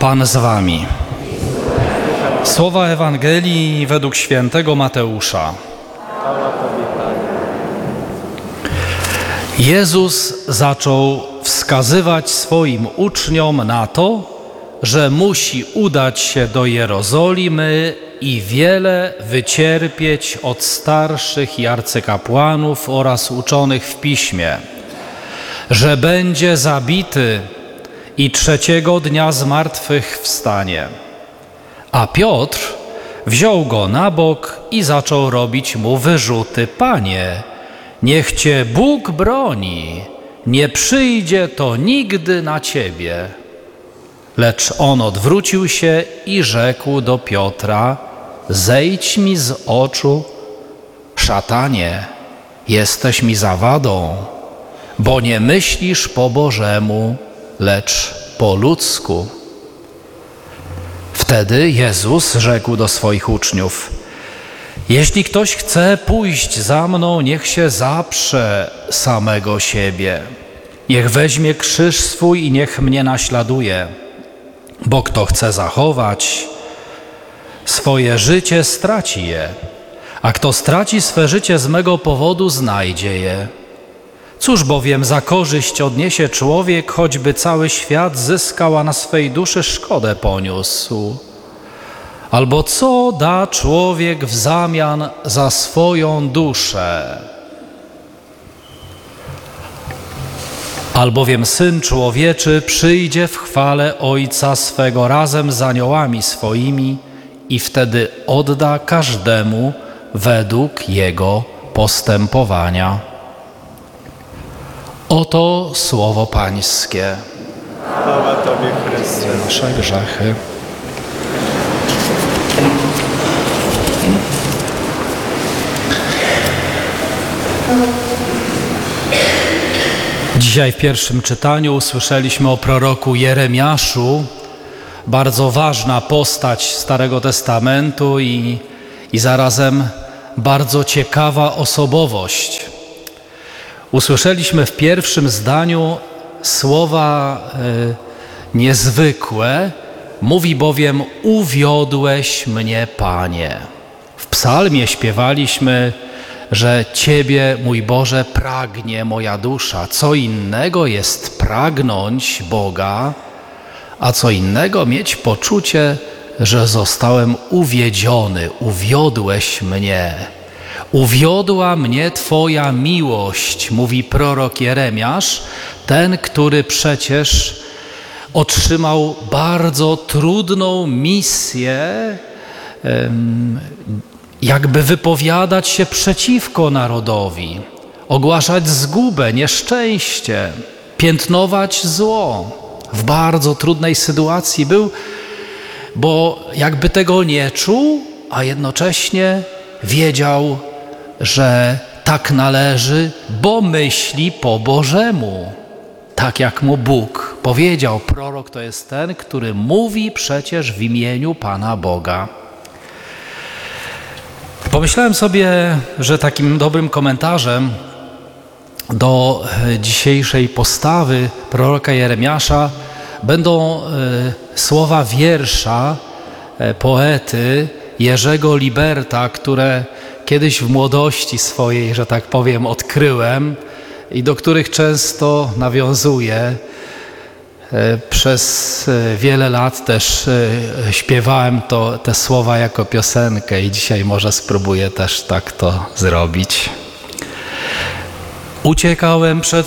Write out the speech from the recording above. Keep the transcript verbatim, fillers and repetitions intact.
Pan z wami. Słowa Ewangelii według świętego Mateusza. Jezus zaczął wskazywać swoim uczniom na to, że musi udać się do Jerozolimy i wiele wycierpieć od starszych i arcykapłanów oraz uczonych w piśmie, że będzie zabity i trzeciego dnia z martwych wstanie. A Piotr wziął go na bok i zaczął robić mu wyrzuty. Panie, niech Cię Bóg broni, nie przyjdzie to nigdy na Ciebie. Lecz on odwrócił się i rzekł do Piotra: zejdź mi z oczu, szatanie, jesteś mi zawadą, bo nie myślisz po Bożemu, lecz po ludzku. Wtedy Jezus rzekł do swoich uczniów: jeśli ktoś chce pójść za mną, niech się zaprze samego siebie. Niech weźmie krzyż swój i niech mnie naśladuje. Bo kto chce zachować swoje życie, straci je, a kto straci swe życie z mego powodu, znajdzie je. Cóż bowiem za korzyść odniesie człowiek, choćby cały świat zyskał, a na swej duszy szkodę poniósł? Albo co da człowiek w zamian za swoją duszę? Albowiem Syn Człowieczy przyjdzie w chwale Ojca swego razem z aniołami swoimi i wtedy odda każdemu według jego postępowania. Oto słowo Pańskie. Chwała Tobie, Chryste. Nasze grzechy. Dzisiaj w pierwszym czytaniu usłyszeliśmy o proroku Jeremiaszu, bardzo ważna postać Starego Testamentu i, i zarazem bardzo ciekawa osobowość. Usłyszeliśmy w pierwszym zdaniu słowa y, niezwykłe, mówi bowiem: uwiodłeś mnie, Panie. W psalmie śpiewaliśmy, że Ciebie, mój Boże, pragnie moja dusza. Co innego jest pragnąć Boga, a co innego mieć poczucie, że zostałem uwiedziony, uwiodłeś mnie. Uwiodła mnie Twoja miłość, mówi prorok Jeremiasz, ten, który przecież otrzymał bardzo trudną misję, um, jakby wypowiadać się przeciwko narodowi, ogłaszać zgubę, nieszczęście, piętnować zło. W bardzo trudnej sytuacji był, bo jakby tego nie czuł, a jednocześnie wiedział, że tak należy, bo myśli po Bożemu. Tak jak mu Bóg powiedział. Prorok to jest ten, który mówi przecież w imieniu Pana Boga. Pomyślałem sobie, że takim dobrym komentarzem do dzisiejszej postawy proroka Jeremiasza będą y, słowa wiersza y, poety Jerzego Liberta, które kiedyś w młodości swojej, że tak powiem, odkryłem i do których często nawiązuję. Przez wiele lat też śpiewałem to, te słowa jako piosenkę i dzisiaj może spróbuję też tak to zrobić. Uciekałem przed